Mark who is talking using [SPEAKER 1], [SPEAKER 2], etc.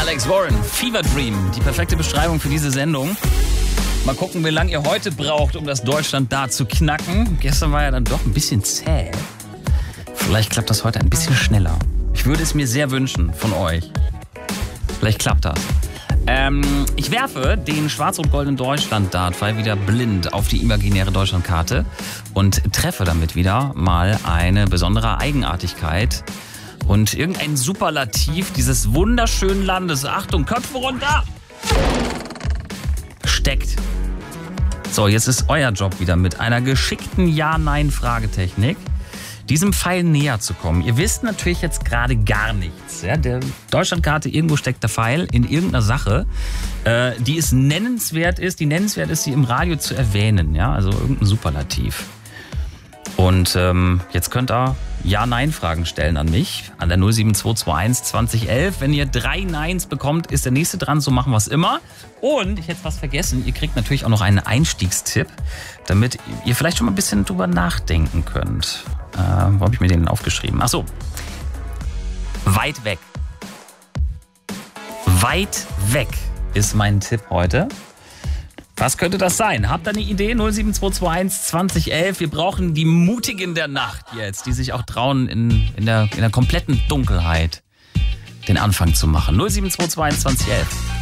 [SPEAKER 1] Alex Warren, Fever Dream, die perfekte Beschreibung für diese Sendung. Mal gucken, wie lange ihr heute braucht, um das Deutschland da zu knacken. Gestern war ja dann doch ein bisschen zäh. Vielleicht klappt das heute ein bisschen schneller. Ich würde es mir sehr wünschen von euch. Vielleicht klappt das. Ich werfe den schwarz-rot-goldenen Deutschland-Dart-Pfeil wieder blind auf die imaginäre Deutschlandkarte und treffe damit wieder mal eine besondere Eigenartigkeit und irgendein Superlativ dieses wunderschönen Landes. Achtung, Köpfe runter! Steckt. So, jetzt ist euer Job wieder mit einer geschickten Ja-Nein-Fragetechnik diesem Pfeil näher zu kommen. Ihr wisst natürlich jetzt gerade gar nichts. Ja? Der Deutschlandkarte, irgendwo steckt der Pfeil in irgendeiner Sache, die nennenswert ist, sie im Radio zu erwähnen. Ja? Also irgendein Superlativ. Und jetzt könnt ihr Ja-Nein-Fragen stellen an mich, an der 07221 2011. Wenn ihr 3 Neins bekommt, ist der nächste dran, so machen wir es immer. Und ich hätte was vergessen, ihr kriegt natürlich auch noch einen Einstiegstipp, damit ihr vielleicht schon mal ein bisschen drüber nachdenken könnt. Wo habe ich mir den aufgeschrieben? Achso. Weit weg. Weit weg ist mein Tipp heute. Was könnte das sein? Habt ihr eine Idee? 07221 2011. Wir brauchen die Mutigen der Nacht jetzt, die sich auch trauen, in der kompletten Dunkelheit den Anfang zu machen. 07221 2011.